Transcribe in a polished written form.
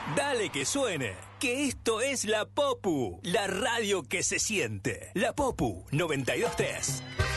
Dale que suene, que esto es La Popu, la radio que se siente. La Popu 92.3.